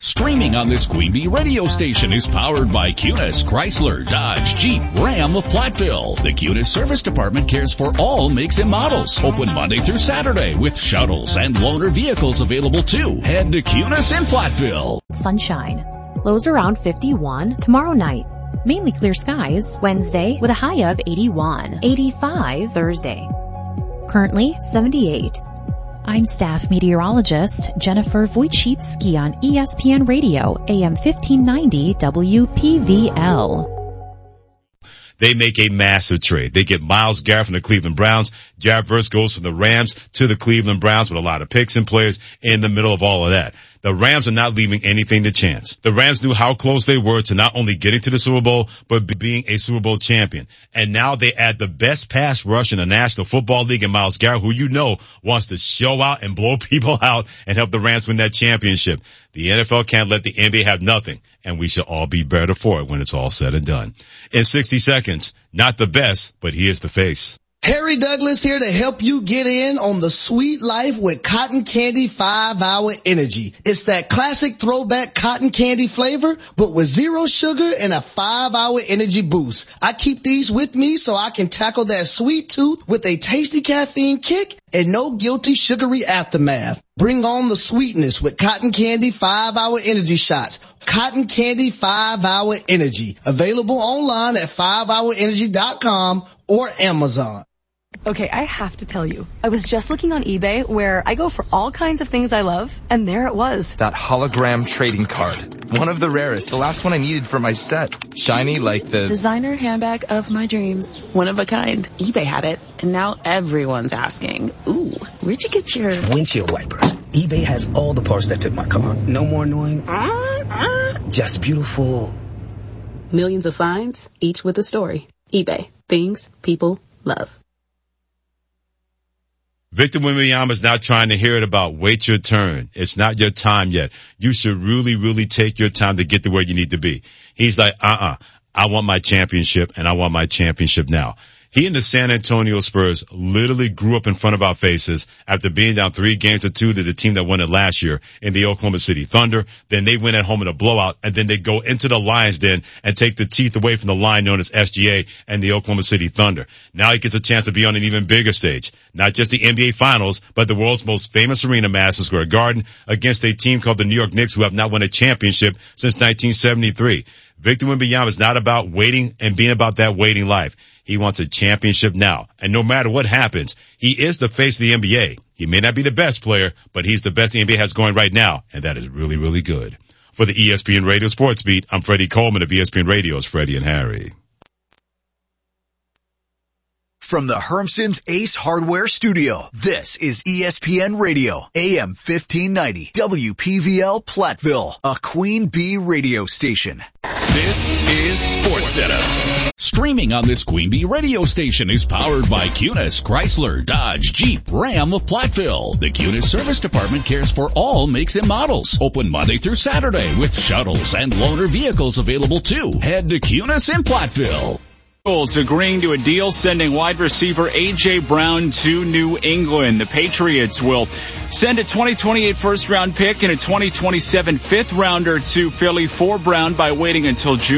Streaming on this Queen Bee radio station is powered by Cunis, Chrysler, Dodge, Jeep, Ram of Platteville. The Cunis Service Department cares for all makes and models. Open Monday through Saturday with shuttles and loaner vehicles available too. Head to Cunis in Platteville. Sunshine. Lows around 51 tomorrow night. Mainly clear skies Wednesday with a high of 81. 85 Thursday. Currently 78. I'm staff meteorologist Jennifer Wojcicki on ESPN Radio, AM 1590 WPVL. They make a massive trade. They get Myles Garrett from the Cleveland Browns. Jared Verse goes from the Rams to the Cleveland Browns with a lot of picks and players in the middle of all of that. The Rams are not leaving anything to chance. The Rams knew how close they were to not only getting to the Super Bowl, but being a Super Bowl champion. And now they add the best pass rush in the National Football League in Myles Garrett, who you know wants to show out and blow people out and help the Rams win that championship. The NFL can't let the NBA have nothing, and we should all be better for it when it's all said and done. In 60 seconds, not the best, but he is the face. Harry Douglas here to help you get in on the sweet life with Cotton Candy 5-Hour Energy. It's that classic throwback cotton candy flavor, but with zero sugar and a 5-hour energy boost. I keep these with me so I can tackle that sweet tooth with a tasty caffeine kick and no guilty sugary aftermath. Bring on the sweetness with Cotton Candy 5-Hour Energy Shots. Cotton Candy 5-Hour Energy. Available online at 5hourenergy.com or Amazon. Okay, I have to tell you, I was just looking on eBay where I go for all kinds of things I love, and there it was. That hologram trading card. One of the rarest, the last one I needed for my set. Shiny like the designer handbag of my dreams. One of a kind. eBay had it, and now everyone's asking, ooh, where'd you get your windshield wipers? eBay has all the parts that fit my car. No more annoying, just beautiful. Millions of finds, each with a story. eBay. Things people love. Victor Wembanyama is not trying to hear it about wait your turn. It's not your time yet. You should really, really take your time to get to where you need to be. He's like, I want my championship and I want my championship now. He and the San Antonio Spurs literally grew up in front of our faces after being down 3-2 to the team that won it last year in the Oklahoma City Thunder. Then they win at home in a blowout, and then they go into the Lions Den and take the teeth away from the line known as SGA and the Oklahoma City Thunder. Now he gets a chance to be on an even bigger stage, not just the NBA Finals, but the world's most famous arena, Madison Square Garden, against a team called the New York Knicks, who have not won a championship since 1973. Victor Wembanyama is not about waiting and being about that waiting life. He wants a championship now. And no matter what happens, he is the face of the NBA. He may not be the best player, but he's the best the NBA has going right now. And that is really, really good. For the ESPN Radio Sports Beat, I'm Freddie Coleman of ESPN Radio's Freddie and Harry. From the Hermson's Ace Hardware Studio, this is ESPN Radio, AM 1590, WPVL Platteville, a Queen Bee radio station. This is SportsCenter. Streaming on this Queen Bee radio station is powered by Cunis, Chrysler, Dodge, Jeep, Ram of Platteville. The Cunis Service Department cares for all makes and models. Open Monday through Saturday with shuttles and loaner vehicles available too. Head to Cunis in Platteville. Agreeing to a deal sending wide receiver A.J. Brown to New England. The Patriots will send a 2028 first-round pick and a 2027 fifth-rounder to Philly for Brown by waiting until June.